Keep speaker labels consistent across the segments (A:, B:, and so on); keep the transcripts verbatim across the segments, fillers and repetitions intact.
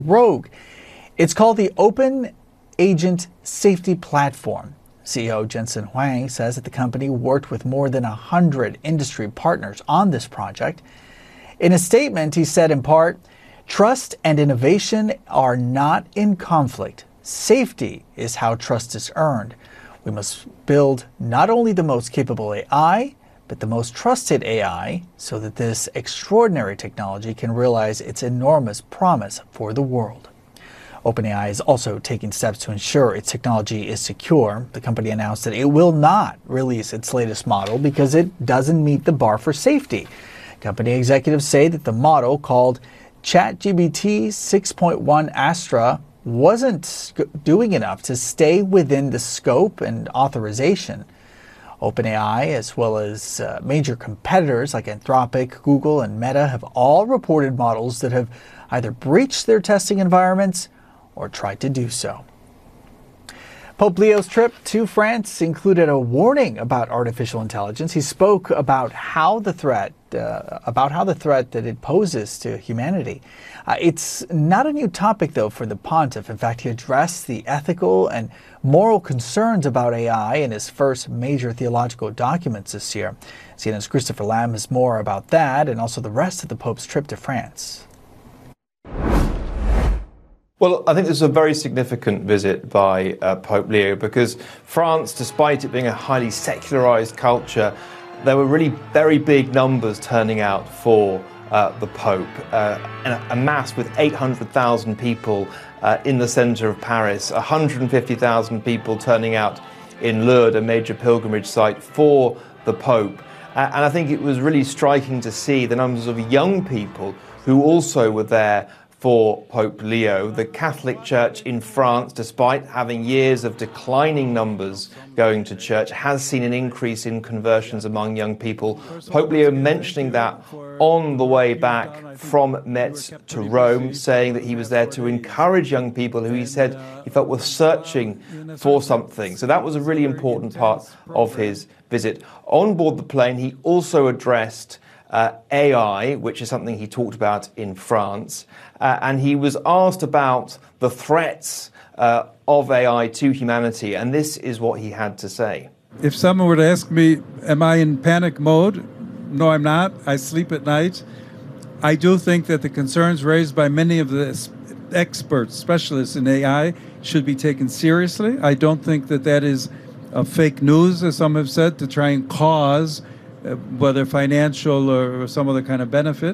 A: Rogue. It's called the Open Agent Safety Platform. C E O Jensen Huang says that the company worked with more than one hundred industry partners on this project. In a statement, he said in part, "Trust and innovation are not in conflict. Safety is how trust is earned. We must build not only the most capable A I, but the most trusted A I so that this extraordinary technology can realize its enormous promise for the world." OpenAI is also taking steps to ensure its technology is secure. The company announced that it will not release its latest model because it doesn't meet the bar for safety. Company executives say that the model, called ChatGPT six point one Astra, wasn't doing enough to stay within the scope and authorization. OpenAI, as well as uh, major competitors like Anthropic, Google, and Meta, have all reported models that have either breached their testing environments or tried to do so. Pope Leo's trip to France included a warning about artificial intelligence. He spoke about how the threat, uh, about how the threat that it poses to humanity. Uh, it's not a new topic, though, for the pontiff. In fact, he addressed the ethical and moral concerns about A I in his first major theological documents this year. C N N's Christopher Lamb has more about that and also the rest of the Pope's trip to France.
B: Well, I think this is a very significant visit by uh, Pope Leo, because France, despite it being a highly secularized culture, there were really very big numbers turning out for uh, the Pope. Uh, a, a mass with eight hundred thousand people uh, in the center of Paris, one hundred fifty thousand people turning out in Lourdes, a major pilgrimage site for the Pope. Uh, and I think it was really striking to see the numbers of young people who also were there for Pope Leo. The Catholic Church in France, despite having years of declining numbers going to church, has seen an increase in conversions among young people. Pope Leo mentioning that on the way back from Metz to Rome, saying that he was there to encourage young people who he said he felt were searching for something. So that was a really important part of his visit. On board the plane, he also addressed Uh, A I, which is something he talked about in France, uh, and he was asked about the threats uh, of A I to humanity, and this is what he had to say.
C: If someone were to ask me, am I in panic mode? No, I'm not. I sleep at night. I do think that the concerns raised by many of the experts, specialists in A I, should be taken seriously. I don't think that that is uh, fake news, as some have said, to try and cause Uh, whether financial or some other kind of benefit.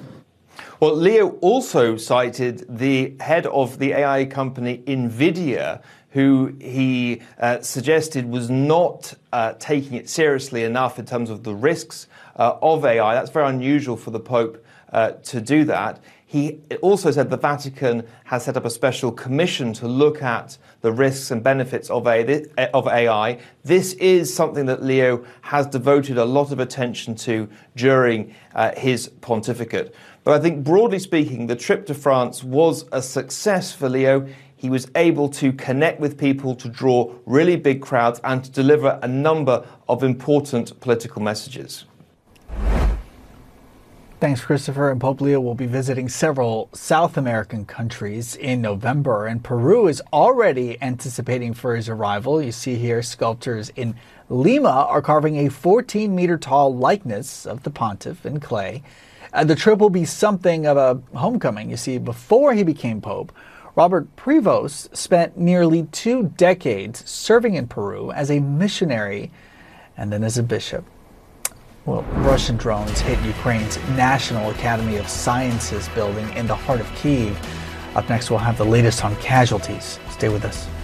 B: Well, Leo also cited the head of the A I company NVIDIA, who he uh, suggested was not uh, taking it seriously enough in terms of the risks uh, of A I. That's very unusual for the Pope uh, to do that. He also said the Vatican has set up a special commission to look at the risks and benefits of A I. This is something that Leo has devoted a lot of attention to during uh, his pontificate. But I think, broadly speaking, the trip to France was a success for Leo. He was able to connect with people, to draw really big crowds, and to deliver a number of important political messages.
A: Thanks, Christopher. And Pope Leo will be visiting several South American countries in November, and Peru is already anticipating for his arrival. You see here, sculptors in Lima are carving a fourteen meter tall likeness of the pontiff in clay. Uh, the trip will be something of a homecoming. You see, before he became Pope, Robert Prevost spent nearly two decades serving in Peru as a missionary and then as a bishop. Well, Russian drones hit Ukraine's National Academy of Sciences building in the heart of Kyiv. Up next, we'll have the latest on casualties. Stay with us.